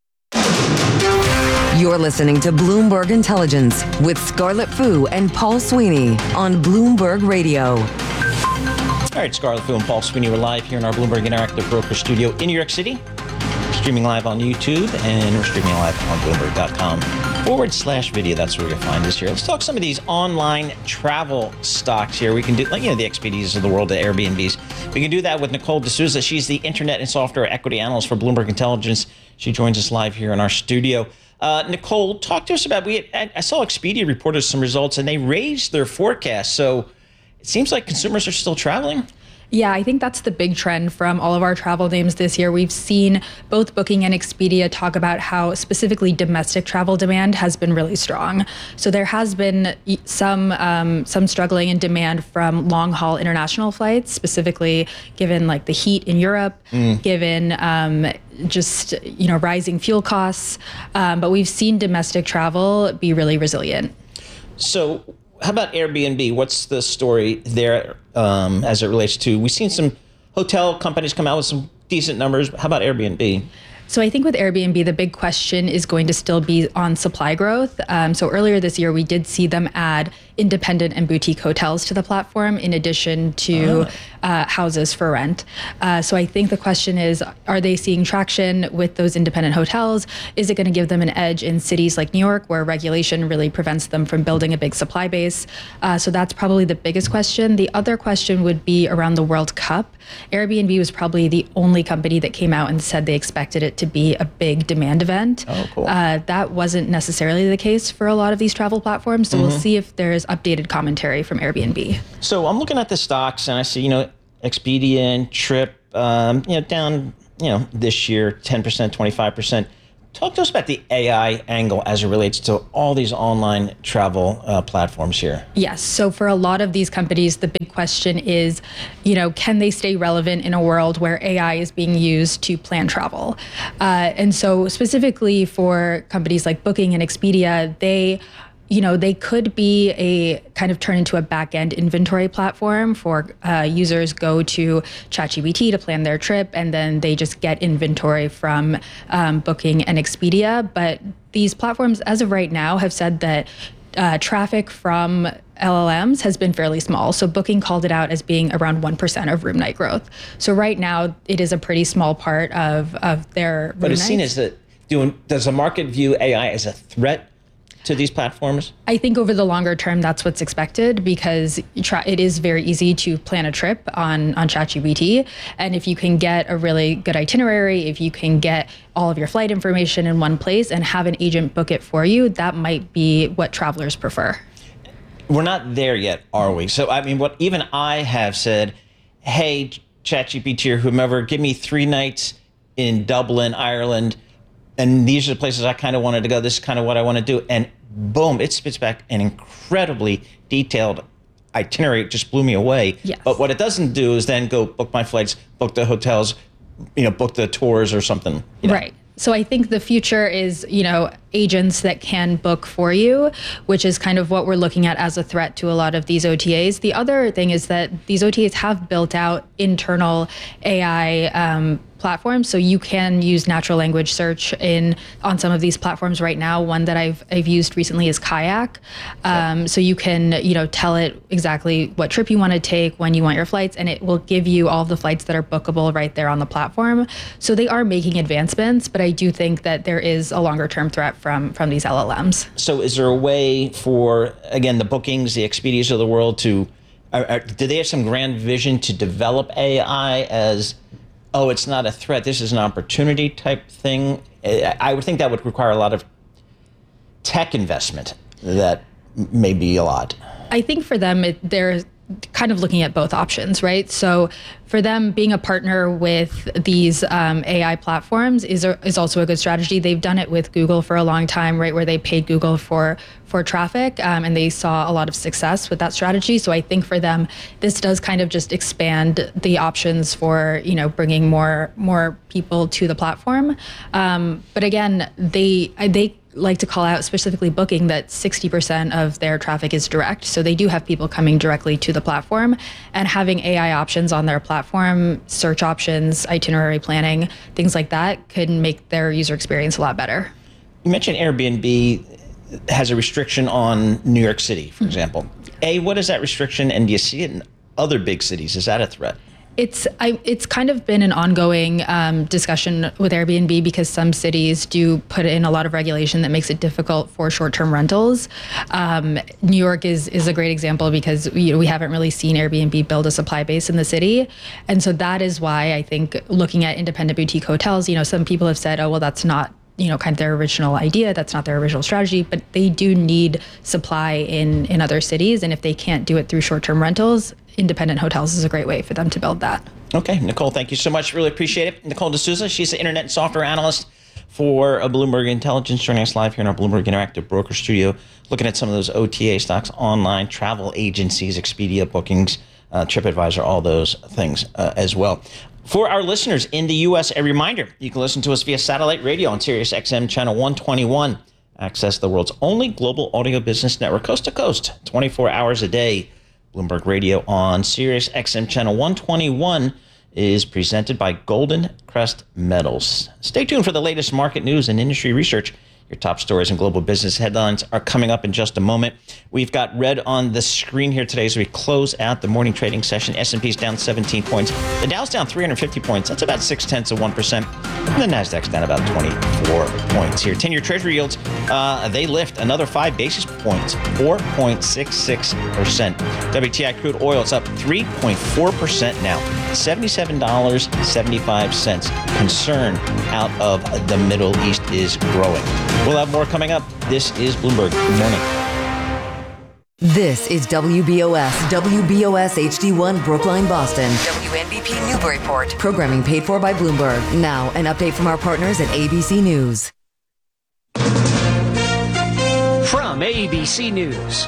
You're listening to Bloomberg Intelligence with Scarlett Fu and Paul Sweeney on Bloomberg Radio. All right, Scarlett Fu and Paul Sweeney, we're live here in our Bloomberg Interactive Broker Studio in New York City. Streaming live on YouTube, and we're streaming live on Bloomberg.com/video. That's where you'll find us here. Let's talk some of these online travel stocks here. We can do, like, the Expedias of the world, the Airbnbs. We can do that with Nicole D'Souza. She's the Internet and Software Equity Analyst for Bloomberg Intelligence. She joins us live here in our studio. Nicole, talk to us about, I saw Expedia reported some results, and they raised their forecast. So it seems like consumers are still traveling. Yeah, I think that's the big trend from all of our travel names this year. We've seen both Booking and Expedia talk about how specifically domestic travel demand has been really strong. So there has been some struggling in demand from long-haul international flights, specifically given like the heat in Europe, given rising fuel costs. But we've seen domestic travel be really resilient. So how about Airbnb? What's the story there as it relates to, we've seen some hotel companies come out with some decent numbers. How about Airbnb? So I think with Airbnb, the big question is going to still be on supply growth. So earlier this year, we did see them add independent and boutique hotels to the platform in addition to houses for rent. So I think the question is, are they seeing traction with those independent hotels? Is it going to give them an edge in cities like New York, where regulation really prevents them from building a big supply base? So that's probably the biggest question. The other question would be around the World Cup. Airbnb was probably the only company that came out and said they expected it to be a big demand event. Oh, cool. That wasn't necessarily the case for a lot of these travel platforms. So we'll see if there's updated commentary from Airbnb. So I'm looking at the stocks and I see, Expedia and Trip, down, this year, 10%, 25%. Talk to us about the AI angle as it relates to all these online travel platforms here. Yes. So for a lot of these companies, the big question is, can they stay relevant in a world where AI is being used to plan travel? And so specifically for companies like Booking and Expedia, they could be a kind of turn into a back-end inventory platform for users go to ChatGPT to plan their trip, and then they just get inventory from Booking and Expedia. But these platforms, as of right now, have said that traffic from LLMs has been fairly small. So Booking called it out as being around 1% of room night growth. So right now, it is a pretty small part of their room But it's seen nights. as does the market view AI as a threat to these platforms? I think over the longer term, that's what's expected, because it is very easy to plan a trip on ChatGPT. And if you can get a really good itinerary, if you can get all of your flight information in one place and have an agent book it for you, that might be what travelers prefer. We're not there yet, are we? So, what even I have said, hey, ChatGPT or whomever, give me 3 nights in Dublin, Ireland, and these are the places I kind of wanted to go. This is kind of what I want to do. And boom, it spits back an incredibly detailed itinerary. It just blew me away. Yes. But what it doesn't do is then go book my flights, book the hotels, book the tours or something. Right. So I think the future is, agents that can book for you, which is kind of what we're looking at as a threat to a lot of these OTAs. The other thing is that these OTAs have built out internal AI platforms, so you can use natural language search on some of these platforms right now. One that I've used recently is Kayak. So you can tell it exactly what trip you want to take, when you want your flights, and it will give you all of the flights that are bookable right there on the platform. So they are making advancements, but I do think that there is a longer term threat from these LLMs. So is there a way for, again, the Bookings, the Expedias of the world do they have some grand vision to develop AI as, it's not a threat, this is an opportunity type thing? I would think that would require a lot of tech investment. That may be a lot. I think for them, they're kind of looking at both options, right? So for them, being a partner with these AI platforms is also a good strategy. They've done it with Google for a long time, right, where they paid Google for traffic, and they saw a lot of success with that strategy. So I think for them, this does kind of just expand the options for bringing more people to the platform. But again, they like to call out, specifically Booking, that 60% of their traffic is direct. So they do have people coming directly to the platform, and having AI options on their platform, search options, itinerary planning, things like that could make their user experience a lot better. You mentioned Airbnb has a restriction on New York City, for example. What is that restriction, and do you see it in other big cities? Is that a threat? It's kind of been an ongoing discussion with Airbnb, because some cities do put in a lot of regulation that makes it difficult for short-term rentals. New York is a great example, because we haven't really seen Airbnb build a supply base in the city. And so that is why I think looking at independent boutique hotels, some people have said, oh, well, that's not kind of their original idea. That's not their original strategy, but they do need supply in other cities. And if they can't do it through short-term rentals, independent hotels is a great way for them to build that. Okay, Nicole, thank you so much. Really appreciate it. Nicole D'Souza, she's the internet and software analyst for Bloomberg Intelligence, joining us live here in our Bloomberg Interactive Broker Studio, looking at some of those OTA stocks, online travel agencies, Expedia, Bookings, TripAdvisor, all those things as well. For our listeners in the U.S., a reminder, you can listen to us via satellite radio on Sirius XM channel 121. Access the world's only global audio business network, coast to coast, 24 hours a day. Bloomberg Radio on Sirius XM channel 121 is presented by Golden Crest Metals. Stay tuned for the latest market news and industry research. Your top stories and global business headlines are coming up in just a moment. We've got red on the screen here today as we close out the morning trading session. S&P's down 17 points. The Dow's down 350 points. That's about 0.6%. And the Nasdaq's down about 24 points here. 10-year Treasury yields, they lift another 5 basis points, 4.66%. WTI crude oil, it's up 3.4% now, $77.75. Concern out of the Middle East is growing. We'll have more coming up. This is Bloomberg. Good morning. This is WBOS HD1 Brookline, Boston. WNBP Newburyport. Programming paid for by Bloomberg. Now, an update from our partners at ABC News. From ABC News,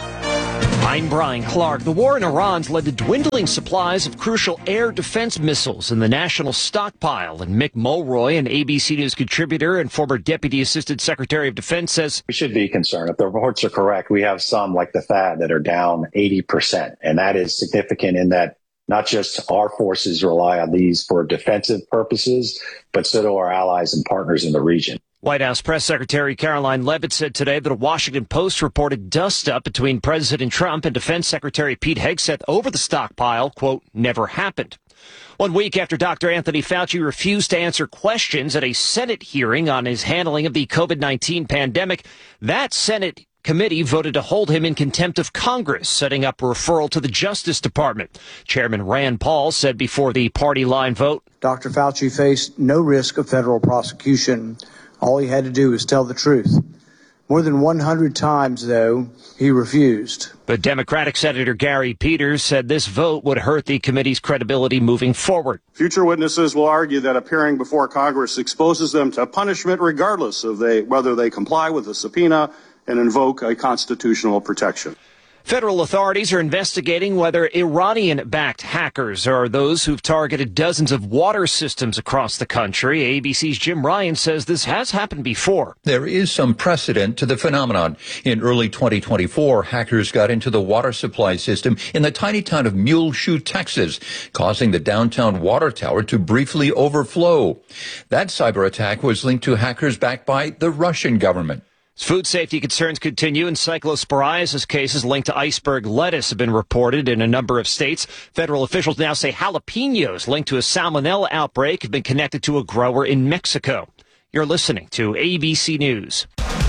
I'm Brian Clark. The war in Iran's led to dwindling supplies of crucial air defense missiles in the national stockpile. And Mick Mulroy, an ABC News contributor and former Deputy Assistant Secretary of Defense, says we should be concerned. If the reports are correct, we have some like the THAAD that are down 80%. And that is significant in that not just our forces rely on these for defensive purposes, but so do our allies and partners in the region. White House Press Secretary Caroline Leavitt said today that a Washington Post reported dust-up between President Trump and Defense Secretary Pete Hegseth over the stockpile, quote, never happened. 1 week after Dr. Anthony Fauci refused to answer questions at a Senate hearing on his handling of the COVID-19 pandemic, that Senate committee voted to hold him in contempt of Congress, setting up a referral to the Justice Department. Chairman Rand Paul said before the party line vote, Dr. Fauci faced no risk of federal prosecution. All he had to do was tell the truth. More than 100 times, though, he refused. But Democratic Senator Gary Peters said this vote would hurt the committee's credibility moving forward. Future witnesses will argue that appearing before Congress exposes them to punishment regardless of whether they comply with the subpoena and invoke a constitutional protection. Federal authorities are investigating whether Iranian-backed hackers are those who've targeted dozens of water systems across the country. ABC's Jim Ryan says this has happened before. There is some precedent to the phenomenon. In early 2024, hackers got into the water supply system in the tiny town of Muleshoe, Texas, causing the downtown water tower to briefly overflow. That cyber attack was linked to hackers backed by the Russian government. Food safety concerns continue, and cyclosporiasis cases linked to iceberg lettuce have been reported in a number of states. Federal officials now say jalapenos linked to a salmonella outbreak have been connected to a grower in Mexico. You're listening to ABC News.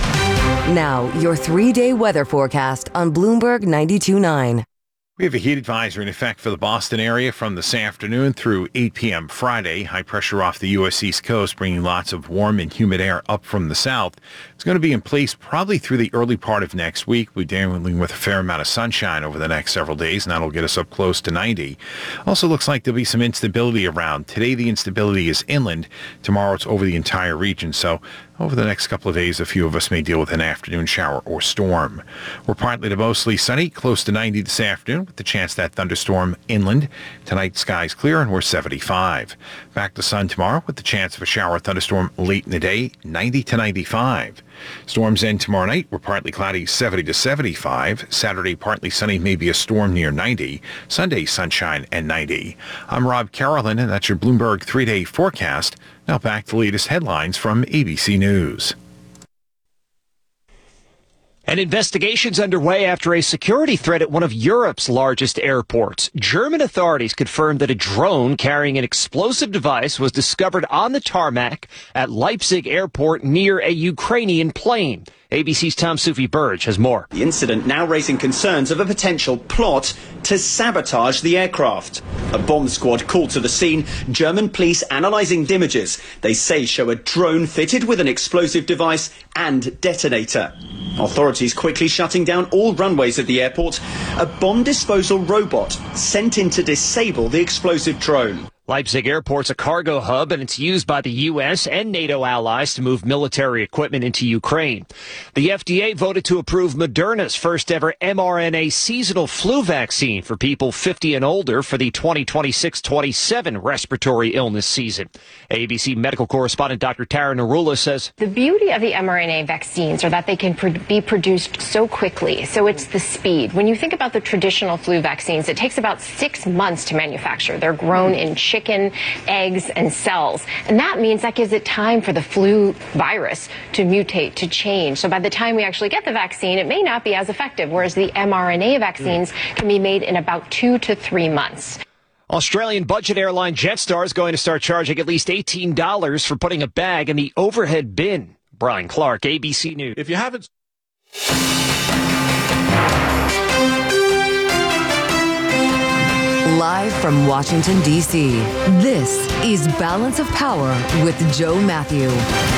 Now, your 3-day weather forecast on Bloomberg 92.9. We have a heat advisory in effect for the Boston area from this afternoon through 8 p.m. Friday. High pressure off the U.S. East Coast, bringing lots of warm and humid air up from the south. It's going to be in place probably through the early part of next week. We're dealing with a fair amount of sunshine over the next several days, and that'll get us up close to 90. Also looks like there'll be some instability around. Today, the instability is inland. Tomorrow, it's over the entire region. So over the next couple of days, a few of us may deal with an afternoon shower or storm. We're partly to mostly sunny, close to 90 this afternoon, with the chance that thunderstorm inland. Tonight, skies clear, and we're 75. Back to sun tomorrow, with the chance of a shower or thunderstorm late in the day, 90 to 95. Storms end tomorrow night. We're partly cloudy, 70 to 75. Saturday, partly sunny, maybe a storm near 90. Sunday, sunshine and 90. I'm Rob Carolyn, and that's your Bloomberg 3-day forecast. Now back to the latest headlines from ABC News. An investigation's underway after a security threat at one of Europe's largest airports. German authorities confirmed that a drone carrying an explosive device was discovered on the tarmac at Leipzig Airport near a Ukrainian plane. ABC's Tom Soufi-Burge has more. The incident now raising concerns of a potential plot to sabotage the aircraft. A bomb squad called to the scene. German police analysing images they say show a drone fitted with an explosive device and detonator. Authorities quickly shutting down all runways at the airport. A bomb disposal robot sent in to disable the explosive drone. Leipzig Airport's a cargo hub, and it's used by the U.S. and NATO allies to move military equipment into Ukraine. The FDA voted to approve Moderna's first ever mRNA seasonal flu vaccine for people 50 and older for the 2026-27 respiratory illness season. ABC medical correspondent Dr. Tara Narula says, the beauty of the mRNA vaccines are that they can be produced so quickly. So it's the speed. When you think about the traditional flu vaccines, it takes about 6 months to manufacture. They're grown in chicken chicken, eggs, and cells. And that means that gives it time for the flu virus to mutate, to change. So by the time we actually get the vaccine, it may not be as effective, whereas the mRNA vaccines can be made in about 2 to 3 months. Australian budget airline Jetstar is going to start charging at least $18 for putting a bag in the overhead bin. Brian Clark, ABC News. If you haven't... Live from Washington, D.C., this is Balance of Power with Joe Matthew.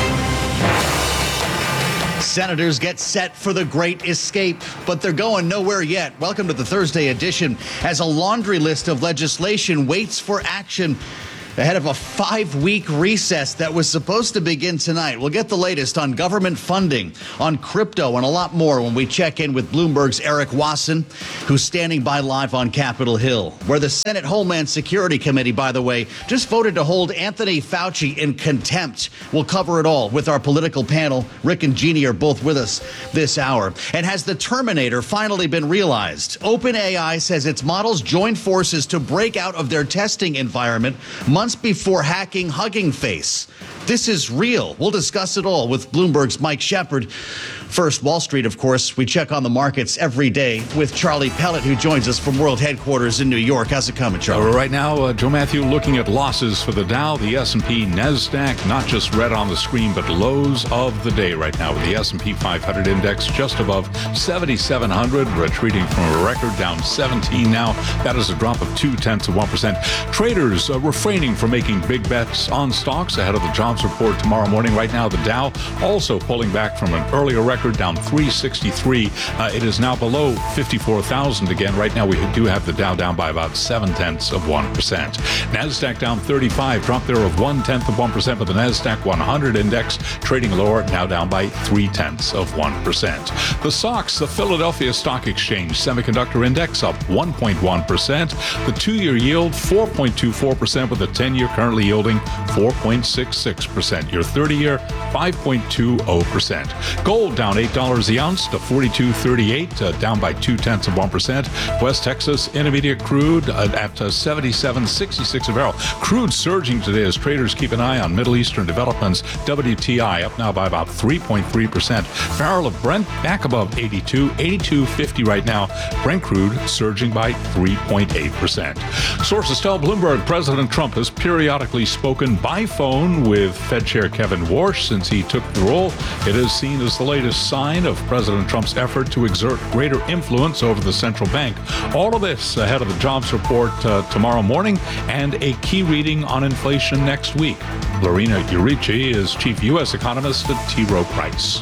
Senators get set for the great escape, but they're going nowhere yet. Welcome to the Thursday edition, as a laundry list of legislation waits for action ahead of a 5-week recess that was supposed to begin tonight. We'll get the latest on government funding, on crypto, and a lot more when we check in with Bloomberg's Eric Wasson, who's standing by live on Capitol Hill, where the Senate Homeland Security Committee, by the way, just voted to hold Anthony Fauci in contempt. We'll cover it all with our political panel. Rick and Jeannie are both with us this hour. And has the Terminator finally been realized? OpenAI says its models joined forces to break out of their testing environment months before hacking Hugging Face. This is real. We'll discuss it all with Bloomberg's Mike Shepard. First, Wall Street, of course. We check on the markets every day with Charlie Pellet, who joins us from World Headquarters in New York. How's it coming, Charlie? Right now, Joe Matthew, looking at losses for the Dow, the S&P, NASDAQ, not just red on the screen, but lows of the day right now, with the S&P 500 index just above 7,700, retreating from a record, down 17 now. That is a drop of 0.2%. Traders refraining from making big bets on stocks ahead of the jobs report tomorrow morning. Right now, the Dow also pulling back from an earlier record, down 363. It is now below 54,000 again. Right now, we do have the Dow down by about 0.7%. NASDAQ down 35, drop there of 0.1%, but the NASDAQ 100 index trading lower, now down by 0.3%. The SOX, the Philadelphia Stock Exchange Semiconductor Index, up 1.1%. The 2-year yield 4.24%, with the 10-year currently yielding 4.66%. Your 30-year 5.20%. Gold down $8 the ounce to $42.38, down by 0.2%. West Texas Intermediate crude at 77.66 a barrel. Crude surging today as traders keep an eye on Middle Eastern developments. WTI up now by about 3.3%. Barrel of Brent back above 82.50 right now. Brent crude surging by 3.8%. Sources tell Bloomberg President Trump has periodically spoken by phone with Fed Chair Kevin Warsh since he took the role. It is seen as the latest sign of President Trump's effort to exert greater influence over the central bank. All of this ahead of the jobs report tomorrow morning and a key reading on inflation next week. Lorena Urici is chief U.S. economist at T. Rowe Price.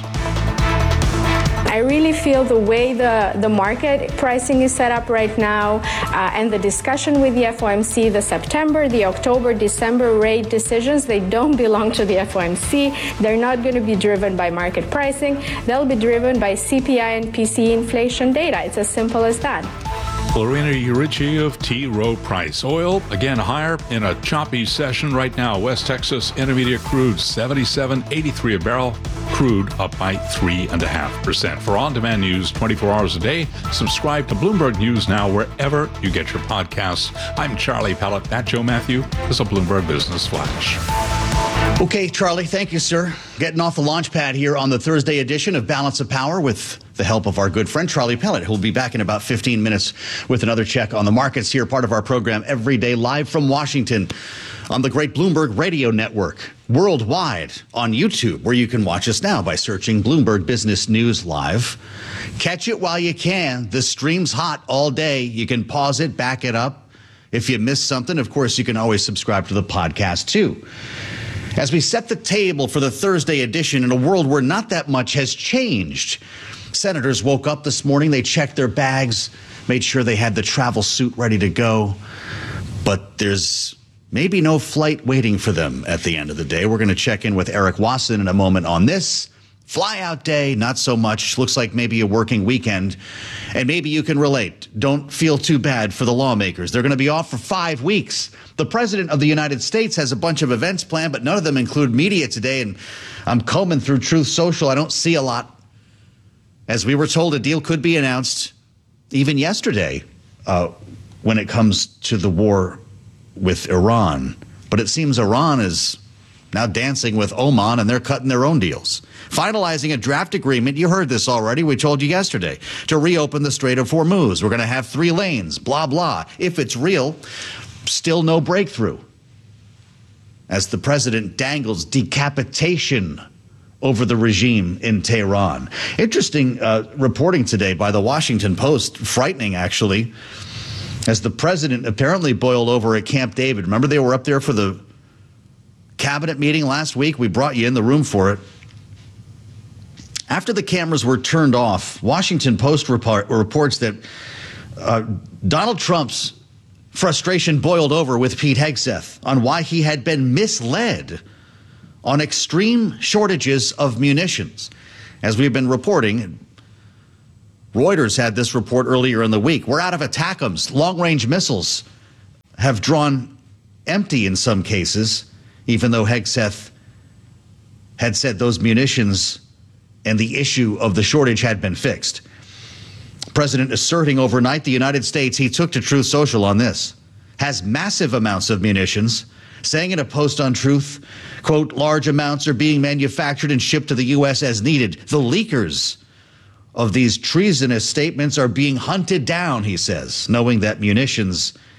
I really feel the way the market pricing is set up right now and the discussion with the FOMC, the September, the October, December rate decisions, they don't belong to the FOMC. They're not going to be driven by market pricing. They'll be driven by CPI and PCE inflation data. It's as simple as that. Lorena Urici of T. Rowe Price. Oil, again, higher in a choppy session right now. West Texas Intermediate crude, 77.83 a barrel. Crude up by 3.5%. For on-demand news 24 hours a day, subscribe to Bloomberg News Now wherever you get your podcasts. I'm Charlie Pellet. That Joe Matthew is a Bloomberg Business Flash. Okay, Charlie, thank you, sir. Getting off the launch pad here on the Thursday edition of Balance of Power with the help of our good friend Charlie Pellet, who'll be back in about 15 minutes with another check on the markets here, part of our program every day live from Washington on the great Bloomberg Radio Network, worldwide on YouTube, where you can watch us now by searching Bloomberg Business News Live. Catch it while you can. The stream's hot all day. You can pause it, back it up. If you missed something, of course, you can always subscribe to the podcast, too. As we set the table for the Thursday edition in a world where not that much has changed, senators woke up this morning, they checked their bags, made sure they had the travel suit ready to go. But there's maybe no flight waiting for them at the end of the day. We're going to check in with Eric Wasson in a moment on this. Fly-out day, not so much. Looks like maybe a working weekend. And maybe you can relate. Don't feel too bad for the lawmakers. They're going to be off for 5 weeks. The president of the United States has a bunch of events planned, but none of them include media today. And I'm combing through Truth Social. I don't see a lot. As we were told, a deal could be announced even yesterday when it comes to the war with Iran. But it seems Iran is now dancing with Oman, and they're cutting their own deals. Finalizing a draft agreement, you heard this already, we told you yesterday, to reopen the Strait of Hormuz. We're going to have 3 lanes, blah, blah. If it's real, still no breakthrough, as the president dangles decapitation over the regime in Tehran. Interesting reporting today by the Washington Post, frightening actually, as the president apparently boiled over at Camp David. Remember they were up there for the cabinet meeting last week? We brought you in the room for it. After the cameras were turned off, Washington Post reports that Donald Trump's frustration boiled over with Pete Hegseth on why he had been misled on extreme shortages of munitions. As we've been reporting, Reuters had this report earlier in the week. We're out of ATACMS. Long-range missiles have drawn empty in some cases, even though Hegseth had said those munitions and the issue of the shortage had been fixed. President asserting overnight the United States, he took to Truth Social on this, has massive amounts of munitions, saying in a post on Truth, quote, large amounts are being manufactured and shipped to the U.S. as needed. The leakers of these treasonous statements are being hunted down, he says, knowing that munitions